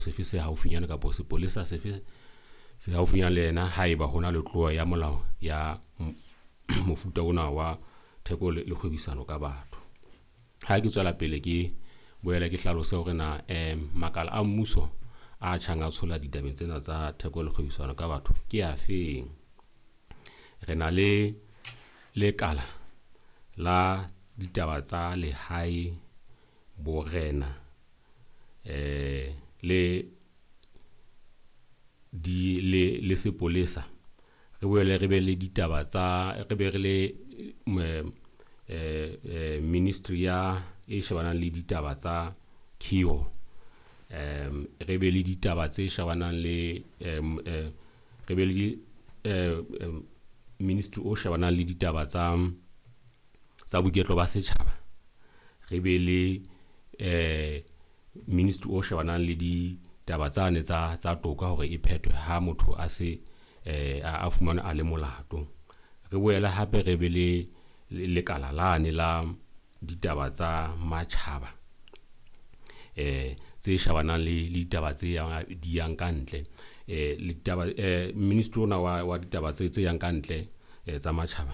sefe se haufinyana kapo sepolesa sefe se haufinyana le ena haeba hona le tloa ya molao ya mofuta ona wa theko le kgwebisano ka batho. Ha ke tswela pele ke boela ke hlalose hore na makala a mmuso a tshanga tshola ditabeng tsena tsa theko le kgwebisano ka batho ke a feng. Re na le lekala la ditaba tsa lehae borena le sepolesa. Re boele re be le ditaba tsa re be re le ministry ya e shebanang le ditaba tsa khiro. Re be le ditaba tse shebanang le re be le ministry o shebanang le ditaba tsa boketlo ba setjhaba. Re be le ministry o shebanang le ditaba tsane tsa toka hore e phethwe ha motho a se a fumana a le molato. Re boela hape re be le lekala lane la ditaba tsa matjhaba tse shebanang le ditaba tse di yang kantle. Le ditaba ministry ona wa ditaba tse yang kantle tsa matjhaba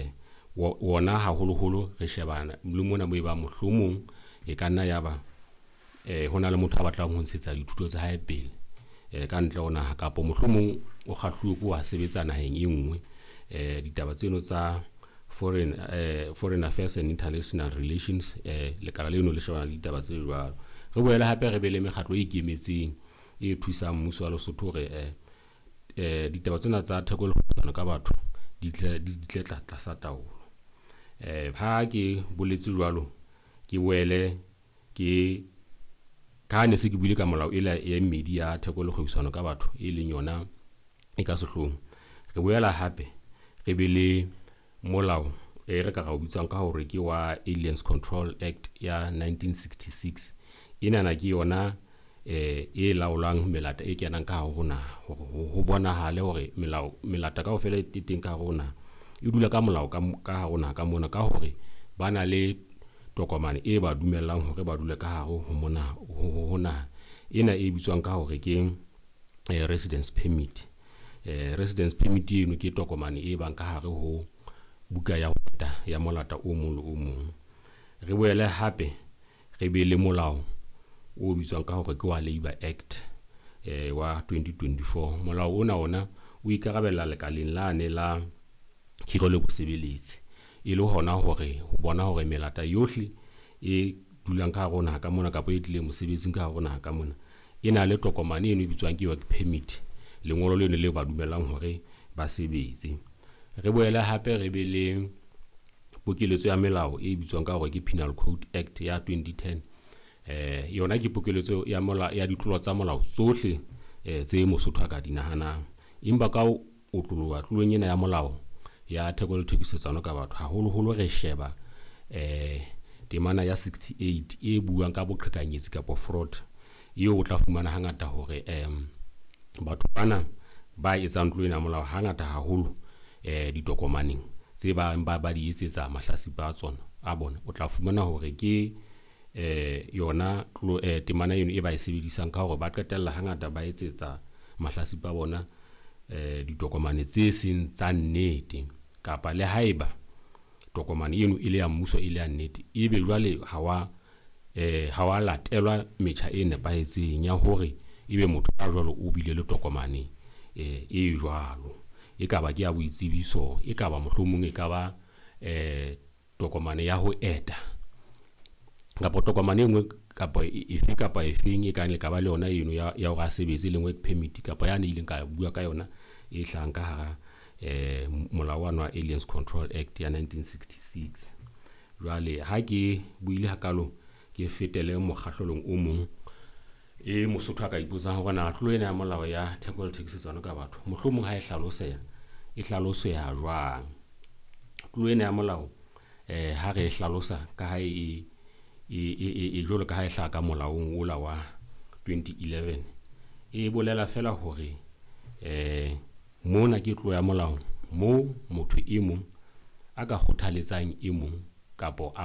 wona haholoholo re shebana le mona mo ba mohlomong e kana yaba hona le motho a batlang ho ntshetsa dithuto tsa hae pele ka ntle ona kapo mohlomong o kgahluwe ko a sebetsa naheng e nngwe. Ditaba tseno tsa foreign affairs and international relations lekala leno le shebana le ditaba tse jwalo. Re boela hape re be le mekgatlo e ikemetseng e thusang mmuso wa Lesotho hore ditaba tsena tsa theko le kgwebisano ka batho di tle tlasa taolo. Ha ke boletse jwalo ke boele ke ka ne se ke buile ka molao ela ya media theko le kgwebisano ka batho e leng yona e ka sehlong. Re boela hape re be le molao re ka ga bitsang ka hore ke wa Aliens Control Act ya 1966. Inana ke yona e laolang melata e kenang ka ho naha ho bonahale hore melata kaofela e teng ka ho naha e dula ka molao ka ho naha ka mona ka hore bana le tokomane e ba dumellang hore ba dule ka hare ho mona ho naha. Ena e bitswang ka hore ke residence permit. Residence permit eno ke tokomane e bang ka hare ho buka ya hota ya molata o mong le o mong. Re boele hape re be le molao o bitswang ka hore ke wa Labour Act wa 2024. Molao ona o ikarabella lekaleng lane la khiro le bosebeletsi e le hona hore ho bona hore melata yohle e dulang ka hare naha ka mona kapa e tlile mosebetsing ka hare naha ka mona ena le tokomane eno e bitswang ke work permit, lengolo leno le ba dumelang hore ba sebetse. Re boela hape re be le pokeletso ya melao e bitswang ka hore ke Penal Code Act ya 2010. Yona ke pokeletso ya molao ya ditlolo tsa molao tsohle tse Mosotho a ka di nahanang. Empa ka o tloloha tlolong ena ya molao ya theko le thekisetsano ka batho haholoholo re sheba temana ya 68 e buang ka boqhekanyetsi kapa fraud. Eo o tla fumana hangata hore batho bana ba etsang tlolo ena molao hangata haholo ditokomaneng tse ba di etsetsa mahlasipa a tsona a bona. O tla fumana hore ke yona temana eno e ba e sebedisang ka hore ba qetella hangata ba etsetsa mahlasipa bona ditokomane tse seng tsa nnete, kapa le haeba tokomane eno ile ya mmuso ile ya nnete ebe jwale ha wa latelwa metjha e nepahetseng ya hore ebe motho a jwalo o bile le tokomane e jwalo. E ka ba ke ya boitsebiso, e ka ba mohlomong e ka ba tokomane ya ho eta kapa tokomane engwe kapa efe kapa efeng e kang le ka ba le yona eno ya hore a sebetse le work permit kapa ya ne ileng ka bua ka yona e hlang ka hara molao wa Aliens Control Act ya 1966. Jwale ha ke buile hakalo ke fetele mokgahlolong o mong Mosotho a ka ipotsang hore na tlolo ena ya molao ya theko le thekisetsano ka batho mohlomong ha e hlaloseha jwang. Tlolo ena ya molao ha re hlalosa ka ha e jolo ka ha e hlaka molaong ola wa 2011 e bolela fela hore mona ke tlolo ya molao mo motho e mong a ka kgothaletsang e mong kapo a